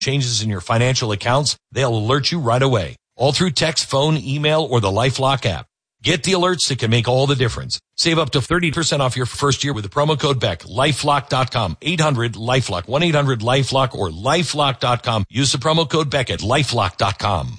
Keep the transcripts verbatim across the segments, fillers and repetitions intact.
changes in your financial accounts, they'll alert you right away. All through text, phone, email, or the LifeLock app. Get the alerts that can make all the difference. Save up to thirty percent off your first year with the promo code Beck. LifeLock dot com. eight hundred LifeLock. one eight hundred LifeLock or LifeLock dot com. Use the promo code Beck at LifeLock dot com.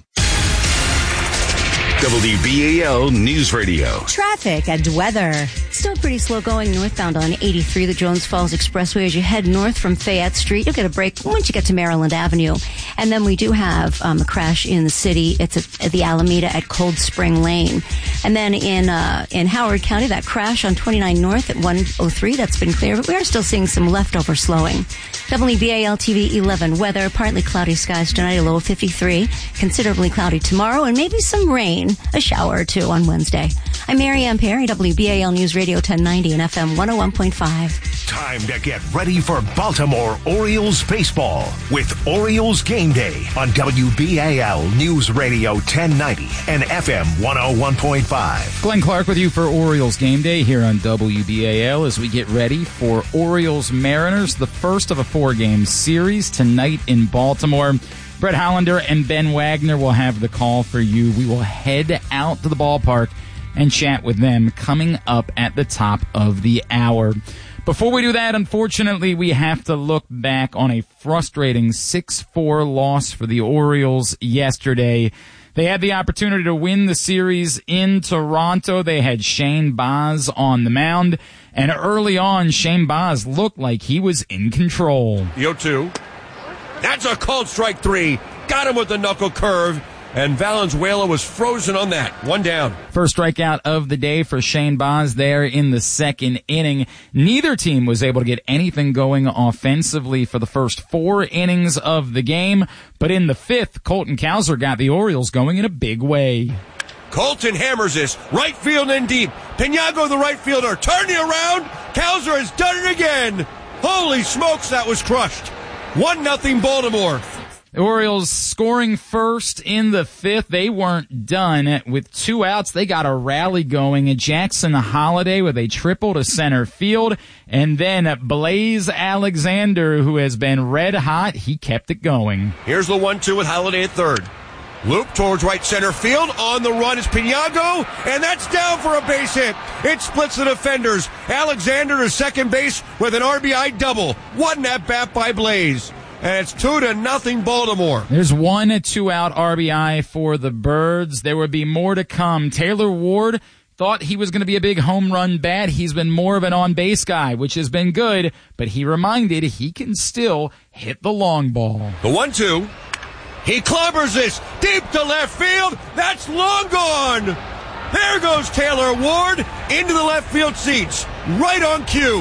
W B A L News Radio. Traffic and weather. Still pretty slow going northbound on eighty-three, the Jones Falls Expressway. As you head north from Fayette Street, you'll get a break once you get to Maryland Avenue. And then we do have um, a crash in the city. It's at, at the Alameda at Cold Spring Lane. And then in uh, in Howard County, that crash on twenty-nine North at one oh three, that's been clear. But we are still seeing some leftover slowing. W B A L T V eleven weather. Partly cloudy skies tonight, a low of fifty-three. Considerably cloudy tomorrow, and maybe some rain. A shower or two on Wednesday. I'm Mary Ann Perry, W B A L News Radio ten ninety and F M one oh one point five. Time to get ready for Baltimore Orioles baseball with Orioles Game Day on W B A L News Radio ten ninety and F M one oh one point five. Glenn Clark with you for Orioles Game Day here on W B A L as we get ready for Orioles Mariners, the first of a four-game series tonight in Baltimore. Brett Hollander and Ben Wagner will have the call for you. We will head out to the ballpark and chat with them coming up at the top of the hour. Before we do that, unfortunately, we have to look back on a frustrating six four loss for the Orioles yesterday. They had the opportunity to win the series in Toronto. They had Shane Baz on the mound, and early on, Shane Baz looked like he was in control. The oh two. That's a called strike three. Got him with the knuckle curve. And Valenzuela was frozen on that. One down. First strikeout of the day for Shane Baz there in the second inning. Neither team was able to get anything going offensively for the first four innings of the game. But in the fifth, Colton Cowser got the Orioles going in a big way. Colton hammers this. Right field and deep. Pinago, the right fielder, turning around. Cowser has done it again. Holy smokes, that was crushed. One nothing Baltimore. The Orioles scoring first in the fifth. They weren't done. With two outs, they got a rally going. Jackson Holliday with a triple to center field. And then Blaze Alexander, who has been red hot, he kept it going. Here's the one two with Holliday at third. Loop towards right center field. On the run is Pinago, and that's down for a base hit. It splits the defenders. Alexander to second base with an R B I double. One at bat by Blaze. And it's two to nothing Baltimore. There's one two-out R B I for the Birds. There would be more to come. Taylor Ward thought he was going to be a big home run bat. He's been more of an on-base guy, which has been good, but he reminded he can still hit the long ball. The one two. He clobbers this deep to left field. That's long gone. There goes Taylor Ward into the left field seats. Right on cue.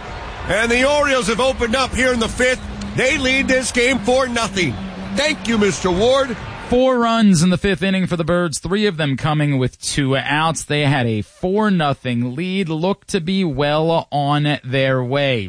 And the Orioles have opened up here in the fifth. They lead this game for nothing. Thank you, Mister Ward. Four runs in the fifth inning for the Birds, three of them coming with two outs. They had a four nothing lead, looked to be well on their way.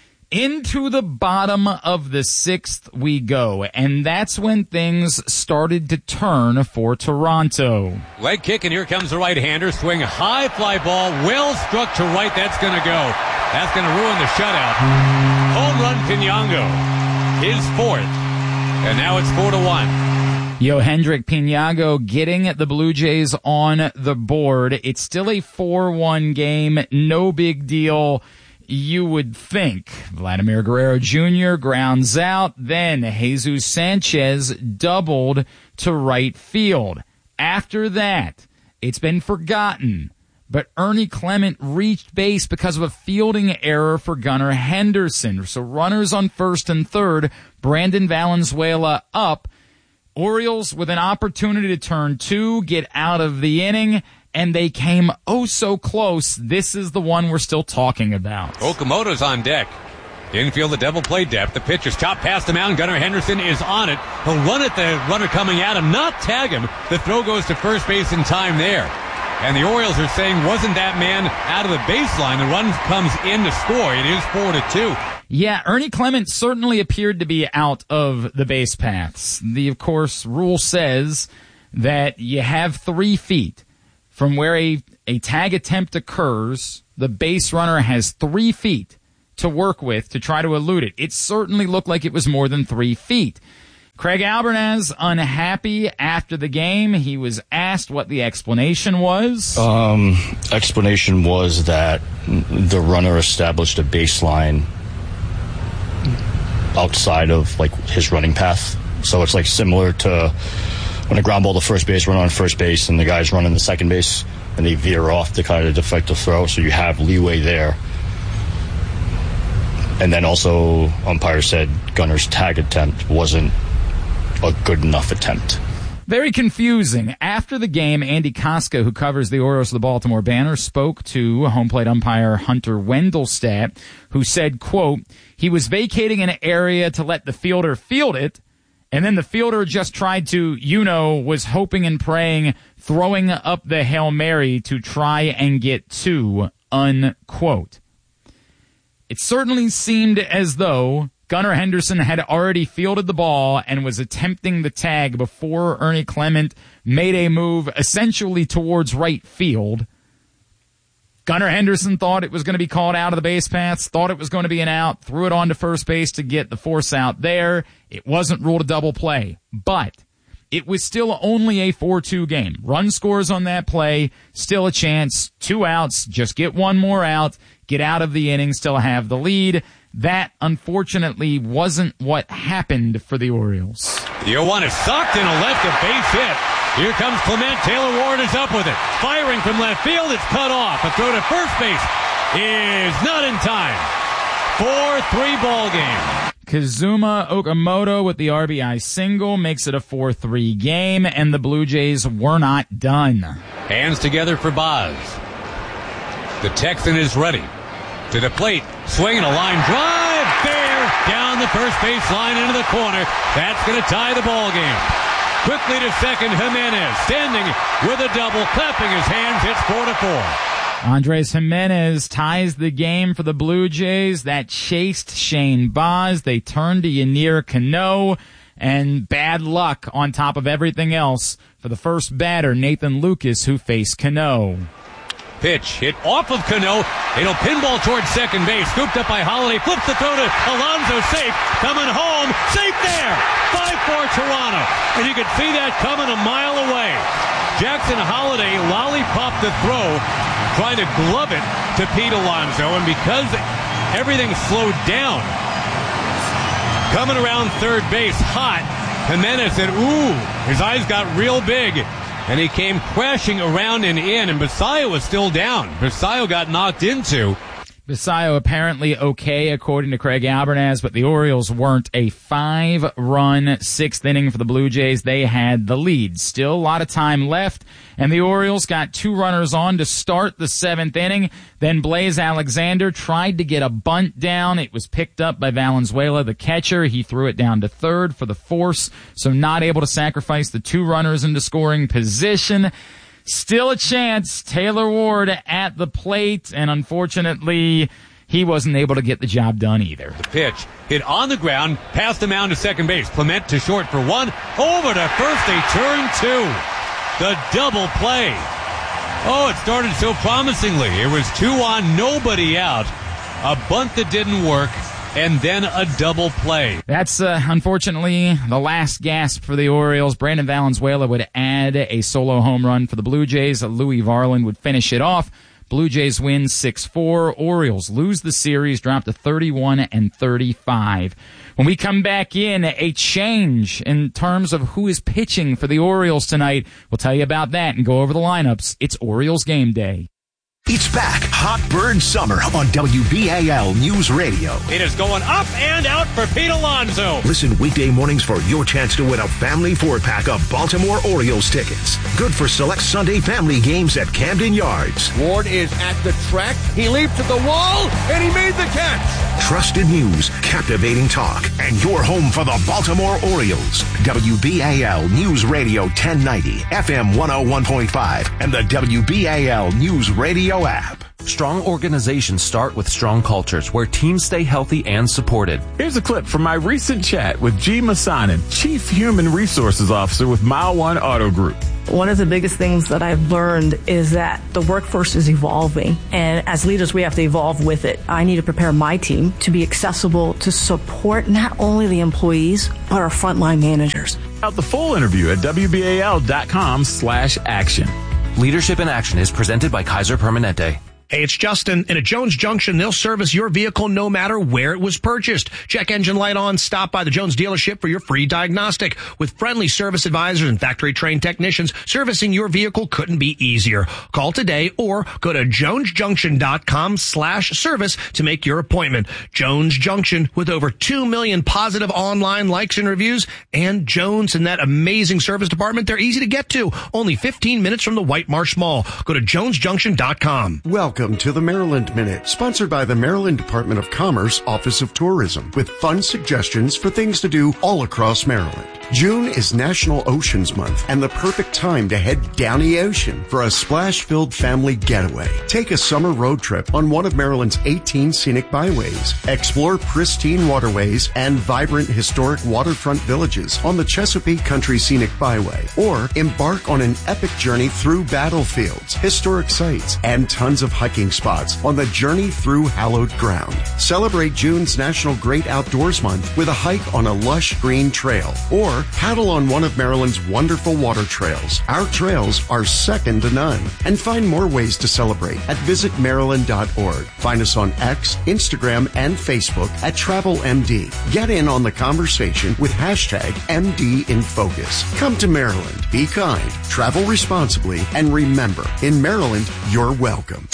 Into the bottom of the sixth we go, and that's when things started to turn for Toronto. Leg kick, and here comes the right-hander. Swing high fly ball, well struck to right. That's going to go. That's going to ruin the shutout. Home run Pinago, his fourth, and now it's four to one. Yohendrick Pinago getting the Blue Jays on the board. It's still a four one game, no big deal. You would think. Vladimir Guerrero Junior grounds out. Then Jesus Sanchez doubled to right field. After that, it's been forgotten, but Ernie Clement reached base because of a fielding error for Gunnar Henderson. So runners on first and third, Brandon Valenzuela up. Orioles with an opportunity to turn two, get out of the inning, and they came oh so close. This is the one we're still talking about. Okamoto's on deck. Didn't feel the double play depth. The pitch is chopped past the mound. Gunnar Henderson is on it. He'll run at the runner coming at him, not tag him. The throw goes to first base in time there. And the Orioles are saying, wasn't that man out of the baseline? The run comes in to score. It is four to two. Yeah, Ernie Clement certainly appeared to be out of the base paths. The, of course, rule says that you have three feet. From where a, a tag attempt occurs, the base runner has three feet to work with to try to elude it. It certainly looked like it was more than three feet. Craig Albertaz unhappy after the game. He was asked what the explanation was. Um, explanation was that the runner established a baseline outside of like his running path. So it's like similar to when a ground ball to first base, run on first base, and the guy's running the second base, and they veer off to kind of deflect the throw. So you have leeway there. And then also, umpire said Gunner's tag attempt wasn't a good enough attempt. Very confusing. After the game, Andy Koska, who covers the Orioles of the Baltimore Banner, spoke to home plate umpire Hunter Wendelstadt, who said, quote, he was vacating an area to let the fielder field it, and then the fielder just tried to, you know, was hoping and praying, throwing up the Hail Mary to try and get two, unquote. It certainly seemed as though Gunnar Henderson had already fielded the ball and was attempting the tag before Ernie Clement made a move essentially towards right field. Gunnar Henderson thought it was going to be called out of the base paths, thought it was going to be an out, threw it on to first base to get the force out there. It wasn't ruled a double play, but it was still only a four two game. Run scores on that play, still a chance, two outs, just get one more out, get out of the inning, still have the lead. That, unfortunately, wasn't what happened for the Orioles. The oh one is sucked and a left of base hit. Here comes Clement. Taylor Ward is up with it. Firing from left field. It's cut off. A throw to first base is not in time. four three ball game. Kazuma Okamoto with the R B I single makes it a four three game, and the Blue Jays were not done. Hands together for Boz. The Texan is ready. To the plate, swinging a line drive, fair, down the first base line into the corner. That's going to tie the ball game. Quickly to second, Jimenez, standing with a double, clapping his hands, hits four to four. Andres Jimenez ties the game for the Blue Jays. That chased Shane Baz. They turned to Yennier Cano, and bad luck on top of everything else for the first batter, Nathan Lucas, who faced Cano. Pitch hit off of Cano. It'll pinball towards second base. Scooped up by Holiday. Flips the throw to Alonso. Safe. Coming home. Safe there. five four Toronto. And you could see that coming a mile away. Jackson Holiday lollipopped the throw, trying to glove it to Pete Alonso. And because everything slowed down, coming around third base hot, Jimenez said, ooh, his eyes got real big. And he came crashing around and in, and Basayo was still down. Basayo got knocked into. Basayo apparently okay, according to Craig Albertaz, but the Orioles weren't. A five-run sixth inning for the Blue Jays. They had the lead. Still a lot of time left, and the Orioles got two runners on to start the seventh inning. Then Blaze Alexander tried to get a bunt down. It was picked up by Valenzuela, the catcher. He threw it down to third for the force, so not able to sacrifice the two runners into scoring position. Still a chance. Taylor Ward at the plate, and unfortunately, he wasn't able to get the job done either. The pitch hit on the ground, past the mound to second base. Clement to short for one, over to first. They turn two. The double play. Oh, it started so promisingly. It was two on, nobody out. A bunt that didn't work, and then a double play. That's, uh, unfortunately, the last gasp for the Orioles. Brandon Valenzuela would add a solo home run for the Blue Jays. Louis Varland would finish it off. Blue Jays win six four. Orioles lose the series, drop to thirty-one and thirty-five. When we come back in, a change in terms of who is pitching for the Orioles tonight. We'll tell you about that and go over the lineups. It's Orioles game day. It's back. Hot Bird Summer on W B A L News Radio. It is going up and out for Pete Alonso. Listen weekday mornings for your chance to win a family four-pack of Baltimore Orioles tickets. Good for select Sunday family games at Camden Yards. Ward is at the track. He leaped to the wall, and he made the catch. Trusted news, captivating talk, and your home for the Baltimore Orioles. W B A L News Radio ten ninety, F M one oh one point five, and the W B A L News Radio app. Strong organizations start with strong cultures where teams stay healthy and supported. Here's a clip from my recent chat with G. Masanin, Chief Human Resources Officer with Mile One Auto Group. One of the biggest things that I've learned is that the workforce is evolving, and as leaders, we have to evolve with it. I need to prepare my team to be accessible to support not only the employees, but our frontline managers. Out the full interview at W B A L dot com slash action. Leadership in Action is presented by Kaiser Permanente. Hey, it's Justin. And at Jones Junction, they'll service your vehicle no matter where it was purchased. Check engine light on. Stop by the Jones dealership for your free diagnostic. With friendly service advisors and factory-trained technicians, servicing your vehicle couldn't be easier. Call today or go to jones junction dot com slash service to make your appointment. Jones Junction, with over two million positive online likes and reviews. And Jones and that amazing service department, they're easy to get to. Only fifteen minutes from the White Marsh Mall. Go to jones junction dot com. Welcome to the Maryland Minute, sponsored by the Maryland Department of Commerce Office of Tourism, with fun suggestions for things to do all across Maryland. June is National Oceans Month and the perfect time to head down the ocean for a splash-filled family getaway. Take a summer road trip on one of Maryland's eighteen scenic byways. Explore pristine waterways and vibrant historic waterfront villages on the Chesapeake Country Scenic Byway. Or embark on an epic journey through battlefields, historic sites, and tons of hiking spots on the Journey Through Hallowed Ground. Celebrate June's National Great Outdoors Month with a hike on a lush green trail, or paddle on one of Maryland's wonderful water trails. Our trails are second to none. And find more ways to celebrate at visit maryland dot org. Find us on X, Instagram, and Facebook at Travel M D. Get in on the conversation with hashtag M D in Focus. Come to Maryland. Be kind, travel responsibly, and remember, in Maryland, you're welcome.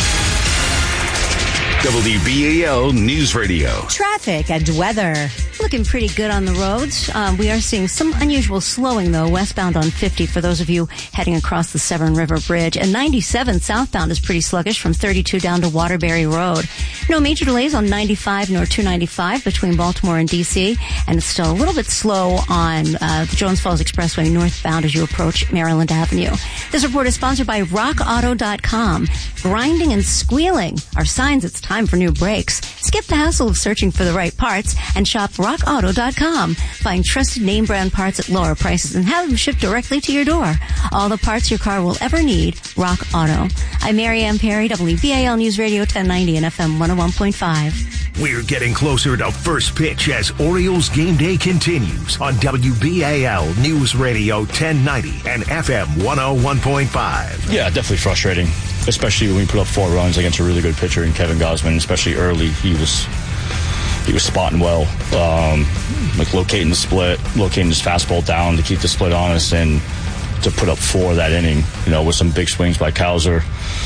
W B A L News Radio. Traffic and weather. Looking pretty good on the roads. Um, we are seeing some unusual slowing, though, westbound on fifty for those of you heading across the Severn River Bridge. And ninety-seven southbound is pretty sluggish from thirty-two down to Waterbury Road. No major delays on ninety-five nor two ninety-five between Baltimore and D C. And it's still a little bit slow on uh, the Jones Falls Expressway northbound as you approach Maryland Avenue. This report is sponsored by rock auto dot com. Grinding and squealing are signs it's time for new brakes. Skip the hassle of searching for the right parts and shop rock auto dot com. Find trusted name brand parts at lower prices and have them shipped directly to your door. All the parts your car will ever need, Rock Auto. I'm Mary Ann Perry, W B A L News Radio ten ninety and F M one oh one point five. We're getting closer to first pitch as Orioles game day continues on W B A L News Radio ten ninety and F M one oh one point five. Yeah, definitely frustrating, especially when we put up four runs against a really good pitcher in Kevin Gausman, especially early. He was he was spotting well, um, like locating the split, locating his fastball down to keep the split on us, and to put up four that inning, you know, with some big swings by Cowser.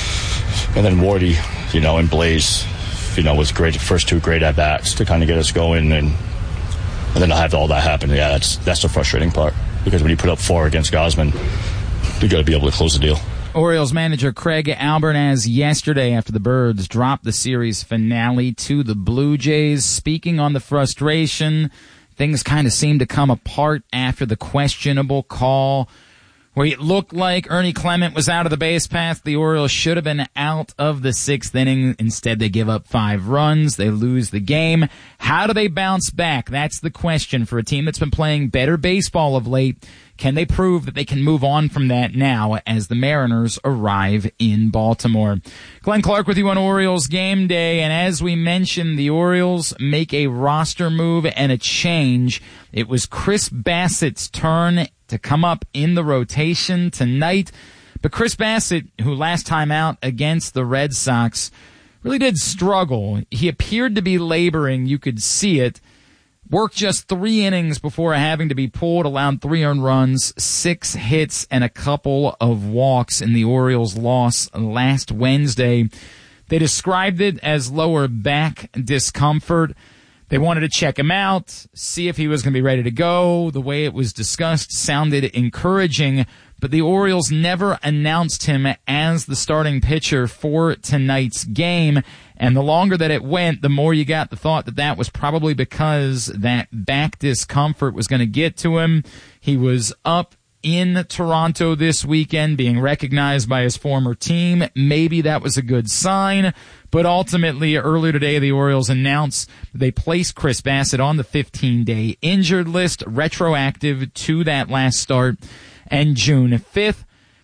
And then Wardy, you know, and Blaze, you know, was great, first two great at-bats to kind of get us going, and and then to have all that happen, yeah, that's that's the frustrating part, because when you put up four against Gausman, you got to be able to close the deal. Orioles manager Craig Albernaz yesterday, after the Birds dropped the series finale to the Blue Jays, speaking on the frustration. Things kind of seemed to come apart after the questionable call, where it looked like Ernie Clement was out of the base path. The Orioles should have been out of the sixth inning. Instead, they give up five runs. They lose the game. How do they bounce back? That's the question for a team that's been playing better baseball of late. Can they prove that they can move on from that now as the Mariners arrive in Baltimore? Glenn Clark with you on Orioles Game Day. And as we mentioned, the Orioles make a roster move and a change. It was Chris Bassett's turn to come up in the rotation tonight. But Chris Bassett, who last time out against the Red Sox, really did struggle. He appeared to be laboring. You could see it. Worked just three innings before having to be pulled, allowed three earned runs, six hits, and a couple of walks in the Orioles' loss last Wednesday. They described it as lower back discomfort. They wanted to check him out, see if he was going to be ready to go. The way it was discussed sounded encouraging, but the Orioles never announced him as the starting pitcher for tonight's game. And the longer that it went, the more you got the thought that that was probably because that back discomfort was going to get to him. He was up in Toronto this weekend, being recognized by his former team. Maybe that was a good sign. But ultimately, earlier today, the Orioles announced they placed Chris Bassett on the fifteen-day injured list, retroactive to that last start, and June fifth.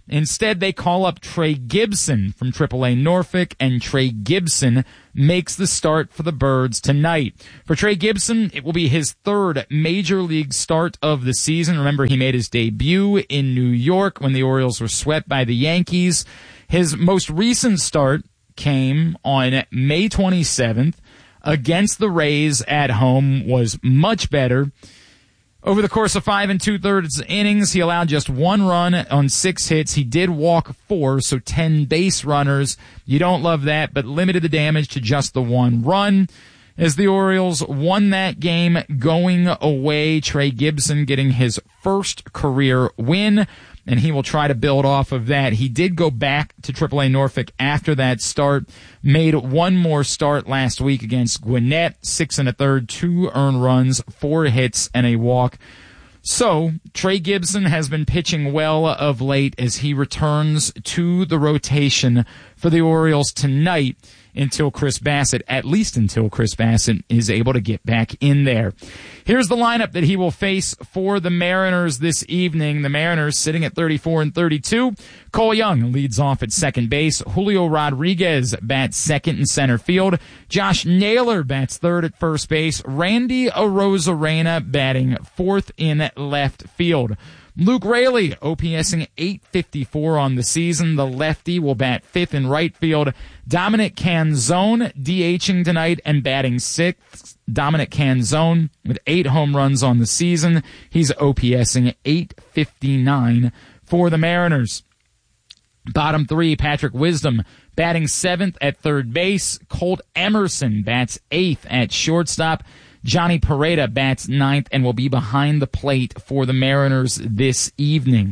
Instead, they call up Trey Gibson from triple A Norfolk, and Trey Gibson makes the start for the Birds tonight. For Trey Gibson, it will be his third major league start of the season. Remember, he made his debut in New York when the Orioles were swept by the Yankees. His most recent start came on May twenty-seventh against the Rays at home, was much better. Over the course of five and two-thirds innings, he allowed just one run on six hits. He did walk four, so ten base runners. You don't love that, but limited the damage to just the one run. As the Orioles won that game going away, Trey Gibson getting his first career win, and he will try to build off of that. He did go back to triple A Norfolk after that start, made one more start last week against Gwinnett, six and a third, two earned runs, four hits, and a walk. So, Trey Gibson has been pitching well of late as he returns to the rotation for the Orioles tonight until Chris Bassett, at least until Chris Bassett is able to get back in there. Here's the lineup that he will face for the Mariners this evening. The Mariners sitting at thirty-four and thirty-two. Cole Young leads off at second base. Julio Rodriguez bats second and center field. Josh Naylor bats third at first base. Randy Arozarena batting fourth in left field. Luke Raley, OPSing eight fifty-four on the season. The lefty will bat fifth in right field. Dominic Canzone DHing tonight and batting sixth. Dominic Canzone with eight home runs on the season. He's OPSing eight fifty-nine for the Mariners. Bottom three, Patrick Wisdom batting seventh at third base. Colt Emerson bats eighth at shortstop. Johnny Pareda bats ninth and will be behind the plate for the Mariners this evening.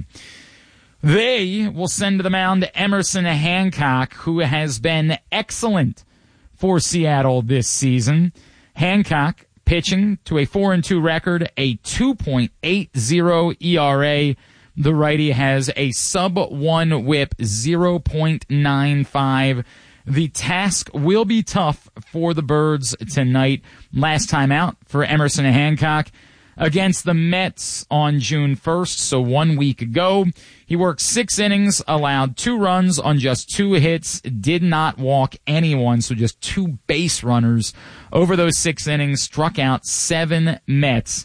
They will send to the mound Emerson Hancock, who has been excellent for Seattle this season. Hancock pitching to a four and two record, a two point eight oh E R A. The righty has a sub one whip, zero point nine five. The task will be tough for the Birds tonight. Last time out for Emerson Hancock against the Mets on June first, so one week ago. He worked six innings, allowed two runs on just two hits, did not walk anyone, so just two base runners over those six innings, struck out seven Mets.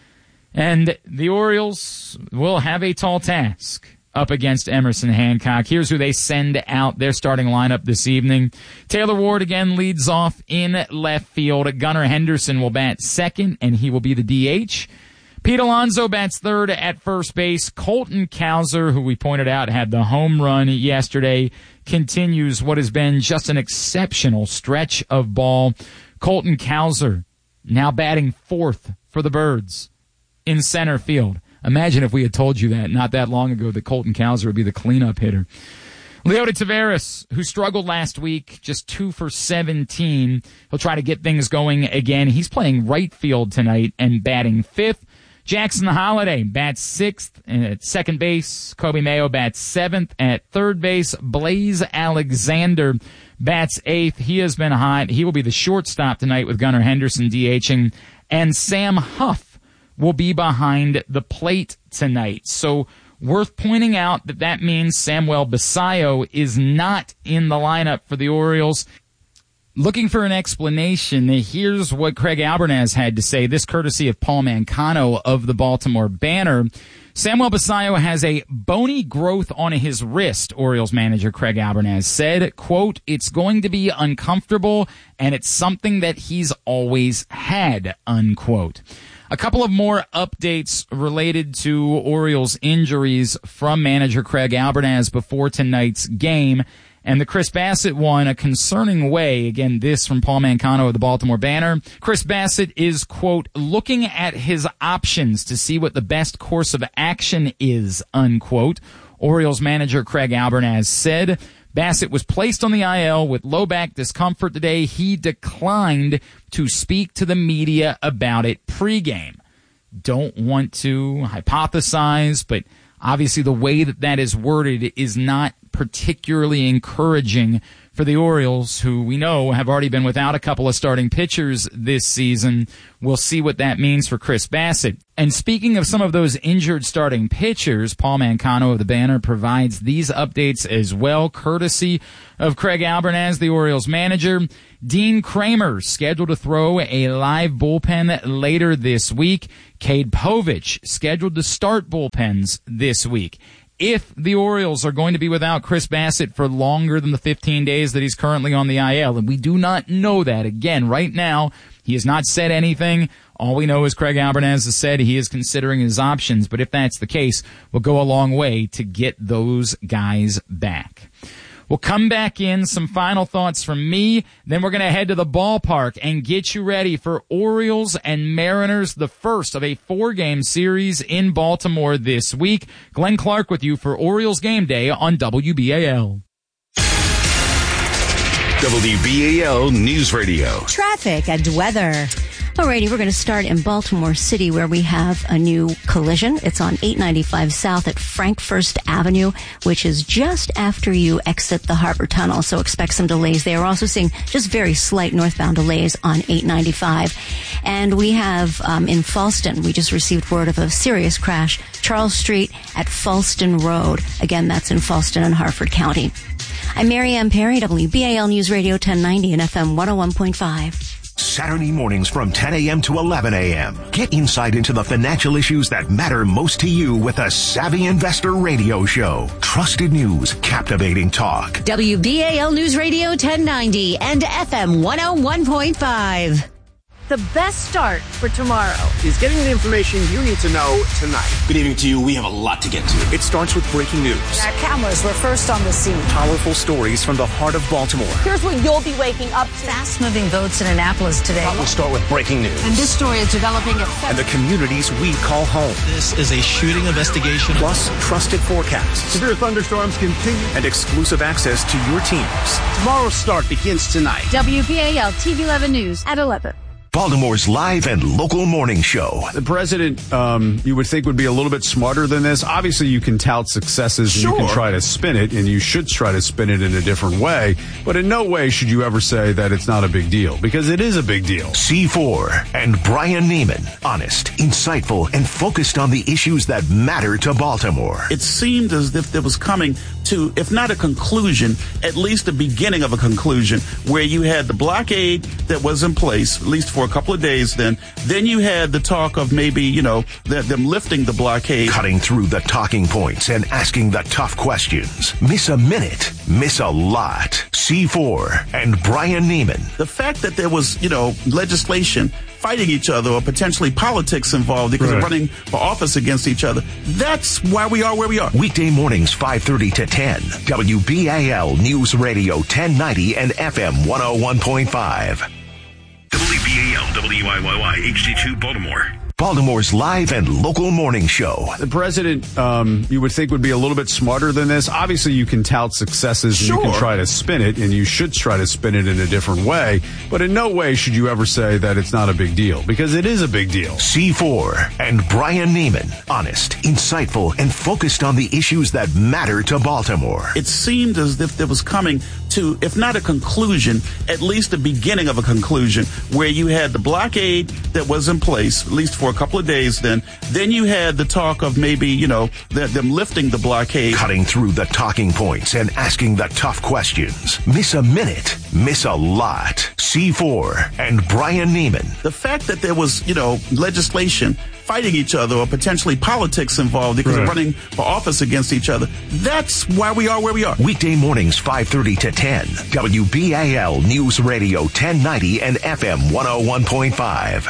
And the Orioles will have a tall task up against Emerson Hancock. Here's who they send out their starting lineup this evening. Taylor Ward again leads off in left field. Gunnar Henderson will bat second, and he will be the D H. Pete Alonso bats third at first base. Colton Cowser, who we pointed out had the home run yesterday, continues what has been just an exceptional stretch of ball. Colton Cowser now batting fourth for the Birds in center field. Imagine if we had told you that not that long ago that Colton Cowser would be the cleanup hitter. Leody Taveras, who struggled last week, just two for seventeen. He'll try to get things going again. He's playing right field tonight and batting fifth. Jackson Holiday bats sixth at second base. Kobe Mayo bats seventh at third base. Blaze Alexander bats eighth. He has been hot. He will be the shortstop tonight with Gunnar Henderson DHing. And Sam Huff will be behind the plate tonight. So worth pointing out that that means Samuel Basallo is not in the lineup for the Orioles. Looking for an explanation, here's what Craig Albernaz had to say, this courtesy of Paul Mancano of the Baltimore Banner. Samuel Basallo has a bony growth on his wrist, Orioles manager Craig Albernaz said, quote, it's going to be uncomfortable, and it's something that he's always had, unquote. A couple of more updates related to Orioles injuries from manager Craig Albernaz before tonight's game. And the Chris Bassett one, a concerning way. Again, this from Paul Mancano of the Baltimore Banner. Chris Bassett is, quote, looking at his options to see what the best course of action is, unquote. Orioles manager Craig Albernaz said. Bassett was placed on the I L with low back discomfort today. He declined to speak to the media about it pregame. Don't want to hypothesize, but obviously the way that that is worded is not particularly encouraging for the Orioles, who we know have already been without a couple of starting pitchers this season. We'll see what that means for Chris Bassitt. And speaking of some of those injured starting pitchers, Paul Mancano of the Banner provides these updates as well, courtesy of Craig Albernaz, the Orioles manager. Dean Kramer scheduled to throw a live bullpen later this week. Cade Povich scheduled to start bullpens this week. If the Orioles are going to be without Chris Bassitt for longer than the fifteen days that he's currently on the I L, and we do not know that. Again, right now, he has not said anything. All we know is Craig Albernaz has said he is considering his options, but if that's the case, we'll go a long way to get those guys back. We'll come back in, some final thoughts from me, then we're going to head to the ballpark and get you ready for Orioles and Mariners, the first of a four-game series in Baltimore this week. Glenn Clark with you for Orioles Game Day on W B A L. W B A L News Radio. Traffic and weather. Alrighty, we're going to start in Baltimore City, where we have a new collision. It's on eight ninety-five South at Frank First Avenue, which is just after you exit the Harbor Tunnel. So expect some delays there. We're also seeing just very slight northbound delays on eight ninety-five. And we have um, in Falston, we just received word of a serious crash, Charles Street at Falston Road. Again, that's in Falston and Harford County. I'm Mary Ann Perry, W B A L News Radio ten ninety and F M one oh one point five. Saturday mornings from ten a.m. to eleven a.m. Get insight into the financial issues that matter most to you with a Savvy Investor Radio Show. Trusted news, captivating talk. W B A L News Radio ten ninety and F M one oh one point five. The best start for tomorrow is getting the information you need to know tonight. Good evening to you. We have a lot to get to. It starts with breaking news. Our cameras were first on the scene. Powerful stories from the heart of Baltimore. Here's what you'll be waking up to. Fast-moving votes in Annapolis today. We'll start with breaking news. And this story is developing at and the communities we call home. This is a shooting investigation. Plus, trusted forecasts. Severe thunderstorms continue. And exclusive access to your teams. Tomorrow's start begins tonight. W B A L T V eleven News at eleven. Baltimore's live and local morning show. The president, um, you would think would be a little bit smarter than this. Obviously, you can tout successes and sure. you can try to spin it, and you should try to spin it in a different way. But in no way should you ever say that it's not a big deal, because it is a big deal. C four and Brian Neiman. Honest, insightful, and focused on the issues that matter to Baltimore. It seemed as if there was coming to, if not a conclusion, at least the beginning of a conclusion, where you had the blockade that was in place, at least for a couple of days then. Then you had the talk of maybe, you know, the, them lifting the blockade. Cutting through the talking points and asking the tough questions. Miss a minute, miss a lot. C four and Brian Neiman. The fact that there was, you know, legislation fighting each other or potentially politics involved because right. of running for office against each other, that's why we are where we are. Weekday mornings, five thirty to ten. W B A L News Radio ten ninety and F M one oh one point five. W B A L W I Y Y H D two Baltimore. Baltimore's live and local morning show. The president, um, you would think would be a little bit smarter than this. Obviously, you can tout successes and sure. you can try to spin it, and you should try to spin it in a different way. But in no way should you ever say that it's not a big deal, because it is a big deal. C four and Brian Neiman. Honest, insightful, and focused on the issues that matter to Baltimore. It seemed as if there was coming to, if not a conclusion, at least the beginning of a conclusion, where you had the blockade that was in place, at least for a couple of days then. Then you had the talk of maybe, you know, the, them lifting the blockade. Cutting through the talking points and asking the tough questions. Miss a minute, miss a lot. C four and Brian Neiman. The fact that there was, you know, legislation fighting each other or potentially politics involved because right. of running for office against each other, that's why we are where we are. Weekday mornings, five thirty to ten. W B A L News Radio ten ninety and F M one oh one point five.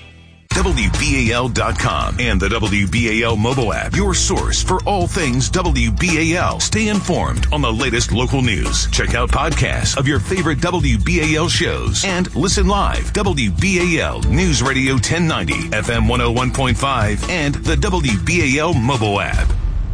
W B A L dot com and the W B A L mobile app, your source for all things W B A L. Stay informed on the latest local news. Check out podcasts of your favorite W B A L shows and listen live. W B A L News Radio ten ninety, F M one oh one point five, and the W B A L mobile app.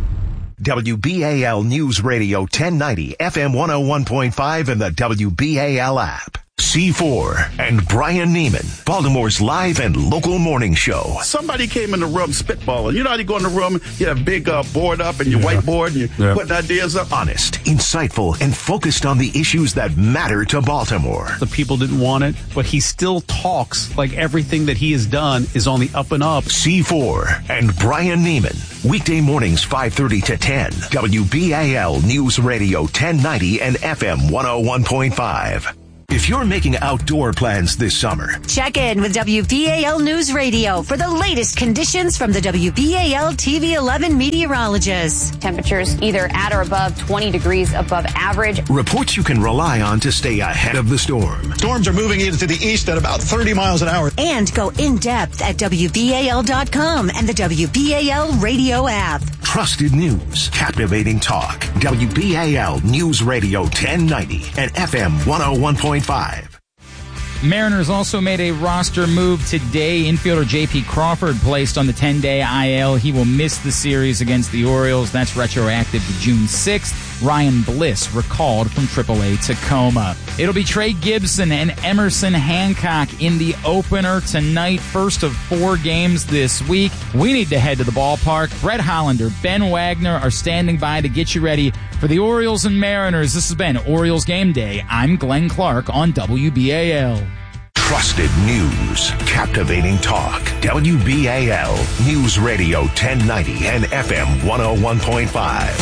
W B A L News Radio ten ninety, F M one oh one point five, and the W B A L app. C four and Brian Neiman, Baltimore's live and local morning show. Somebody came in the room spitballing. You know how you go in the room, you have a big uh, board up and your yeah. whiteboard, and you're yeah. putting ideas up? Honest, insightful, and focused on the issues that matter to Baltimore. The people didn't want it, but he still talks like everything that he has done is on the up and up. C four and Brian Neiman, weekday mornings five thirty to ten, W B A L News Radio ten ninety and F M one oh one point five. If you're making outdoor plans this summer, check in with W B A L News Radio for the latest conditions from the W B A L T V eleven meteorologists. Temperatures either at or above twenty degrees above average. Reports you can rely on to stay ahead of the storm. Storms are moving into the east at about thirty miles an hour. And go in depth at W B A L dot com and the W B A L radio app. Trusted news, captivating talk. W B A L News Radio ten ninety and F M one oh one point five. Mariners also made a roster move today. Infielder J P Crawford placed on the ten-day I L. He will miss the series against the Orioles. That's retroactive to June sixth. Ryan Bliss recalled from triple A Tacoma. It'll be Trey Gibson and Emerson Hancock in the opener tonight. First of four games this week. We need to head to the ballpark. Brett Hollander, Ben Wagner are standing by to get you ready for the Orioles and Mariners. This has been Orioles Game Day. I'm Glenn Clark on W B A L. Trusted news, captivating talk. W B A L News Radio ten ninety and F M one oh one point five.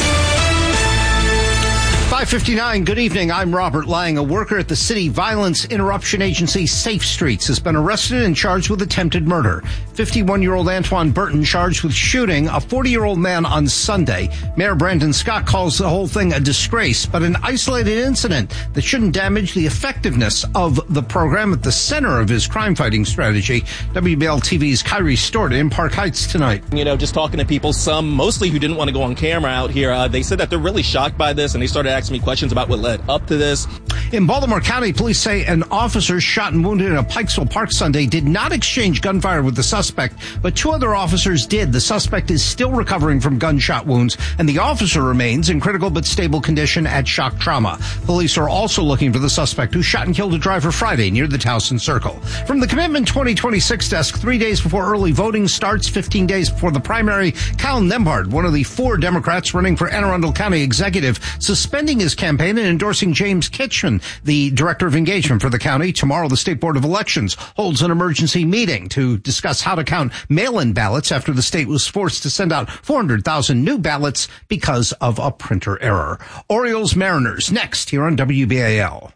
five fifty-nine, good evening. I'm Robert Lang. A worker at the city violence interruption agency Safe Streets has been arrested and charged with attempted murder. fifty-one-year-old Antoine Burton charged with shooting a forty-year-old man on Sunday. Mayor Brandon Scott calls the whole thing a disgrace, but an isolated incident that shouldn't damage the effectiveness of the program at the center of his crime-fighting strategy. W B L T V's Kyrie Stewart in Park Heights tonight. You know, just talking to people, some mostly who didn't want to go on camera out here, uh, they said that they're really shocked by this, and they started asking me questions about what led up to this. In Baltimore County, police say an officer shot and wounded in a Pikesville Park Sunday did not exchange gunfire with the suspect, but two other officers did. The suspect is still recovering from gunshot wounds, and the officer remains in critical but stable condition at shock trauma. Police are also looking for the suspect who shot and killed a driver Friday near the Towson Circle. From the Commitment twenty twenty-six desk, three days before early voting starts, fifteen days before the primary, Cal Nembhard, one of the four Democrats running for Anne Arundel County Executive, suspending his campaign and endorsing James Kitchen, the Director of Engagement for the county. Tomorrow, the State Board of Elections holds an emergency meeting to discuss how to count mail-in ballots after the state was forced to send out four hundred thousand new ballots because of a printer error. Orioles Mariners next here on W B A L.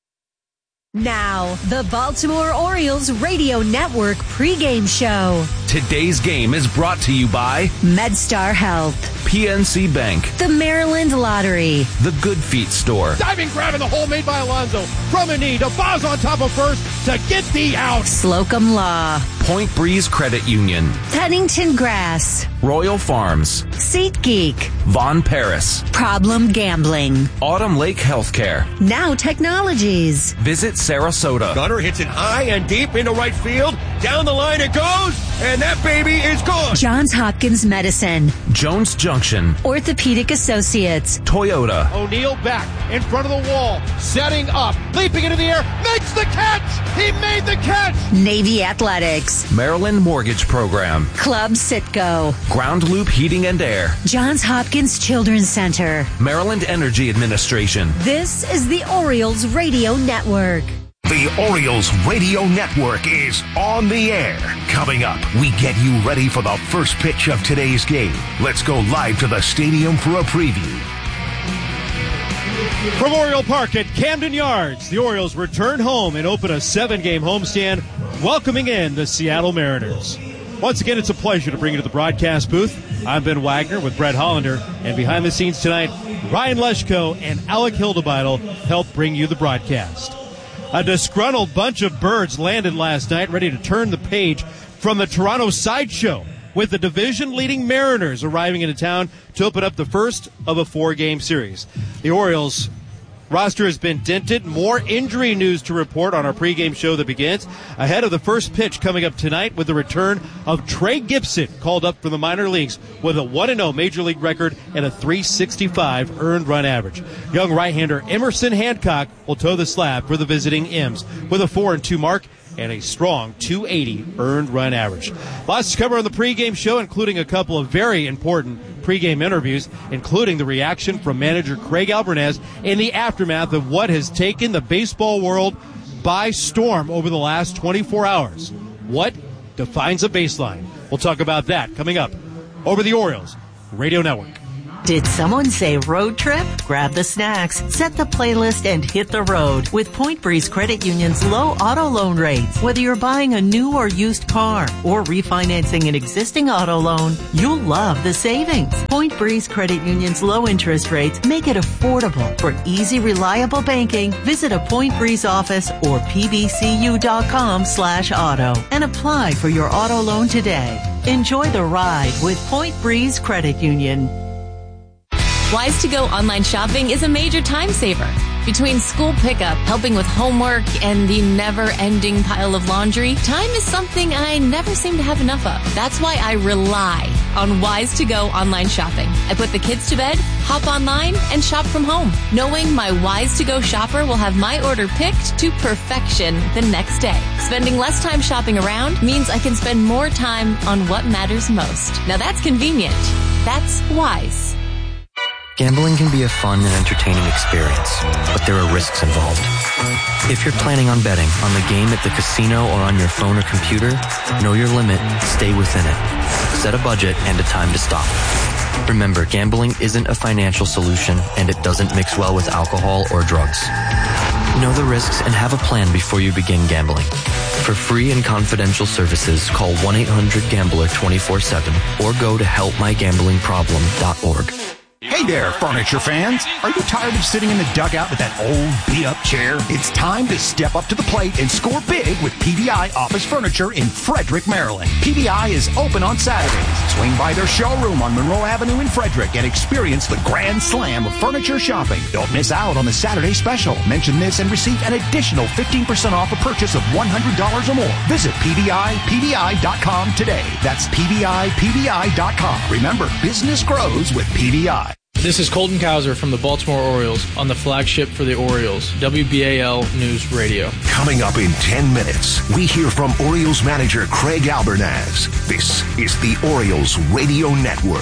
Now, the Baltimore Orioles Radio Network pregame show. Today's game is brought to you by MedStar Health, P N C Bank, the Maryland Lottery, the Good Feet Store. Diving grab in the hole made by Alonso. From a knee to Boz on top of first to get the out. Slocum Law, Point Breeze Credit Union, Pennington Grass, Royal Farms, SeatGeek, Von Paris, Problem Gambling, Autumn Lake Healthcare, Now Technologies. Visit Sarasota. Gunner hits it high and deep into right field. Down the line it goes, and that baby is gone. Johns Hopkins Medicine, Jones Junction, Orthopedic Associates, Toyota. O'Neal back in front of the wall, setting up, leaping into the air, makes the catch. He made the catch. Navy Athletics, Maryland Mortgage Program, Club Citgo, Ground Loop Heating and Air, Johns Hopkins Children's Center, Maryland Energy Administration. This is the Orioles Radio Network. The Orioles Radio Network is on the air. Coming up, we get you ready for the first pitch of today's game. Let's go live to the stadium for a preview. From Oriole Park at Camden Yards, the Orioles return home and open a seven-game homestand, welcoming in the Seattle Mariners. Once again, it's a pleasure to bring you to the broadcast booth. I'm Ben Wagner with Brett Hollander, and behind the scenes tonight, Ryan Leschko and Alec Hildebeidel help bring you the broadcast. A disgruntled bunch of birds landed last night, ready to turn the page from the Toronto Sideshow, with the division-leading Mariners arriving into town to open up the first of a four-game series. The Orioles Roster has been dented. More injury news to report on our pregame show that begins ahead of the first pitch coming up tonight with the return of Trey Gibson, called up from the minor leagues with a one and oh major league record and a three sixty-five earned run average. Young right-hander Emerson Hancock will toe the slab for the visiting M's with a four and two mark and a strong two eighty earned run average. Lots to cover on the pregame show, including a couple of very important pregame interviews, including the reaction from manager Craig Albernaz in the aftermath of what has taken the baseball world by storm over the last twenty-four hours. What defines a baseline? We'll talk about that coming up over the Orioles Radio Network. Did someone say road trip? Grab the snacks, set the playlist, and hit the road with Point Breeze Credit Union's low auto loan rates. Whether you're buying a new or used car or refinancing an existing auto loan, you'll love the savings. Point Breeze Credit Union's low interest rates make it affordable. For easy, reliable banking, visit a Point Breeze office or pbcu.com slash auto and apply for your auto loan today. Enjoy the ride with Point Breeze Credit Union. Wise to Go online shopping is a major time saver. Between school pickup, helping with homework, and the never-ending pile of laundry, time is something I never seem to have enough of. That's why I rely on Wise to Go online shopping. I put the kids to bed, hop online, and shop from home, knowing my Wise to Go shopper will have my order picked to perfection the next day. Spending less time shopping around means I can spend more time on what matters most. Now that's convenient. That's Wise. Gambling can be a fun and entertaining experience, but there are risks involved. If you're planning on betting on the game at the casino or on your phone or computer, know your limit, stay within it. Set a budget and a time to stop. Remember, gambling isn't a financial solution, and it doesn't mix well with alcohol or drugs. Know the risks and have a plan before you begin gambling. For free and confidential services, call one eight hundred gambler twenty-four seven or go to help my gambling problem dot org. Hey there, furniture fans. Are you tired of sitting in the dugout with that old beat-up chair? It's time to step up to the plate and score big with P V I Office Furniture in Frederick, Maryland. P V I is open on Saturdays. Swing by their showroom on Monroe Avenue in Frederick and experience the grand slam of furniture shopping. Don't miss out on the Saturday special. Mention this and receive an additional fifteen percent off a purchase of one hundred dollars or more. Visit P V I P V I dot com today. That's P V I P V I dot com. Remember, business grows with P V I. This is Colton Cowser from the Baltimore Orioles on the flagship for the Orioles, W B A L News Radio. Coming up in ten minutes, we hear from Orioles manager Craig Albernaz. This is the Orioles Radio Network.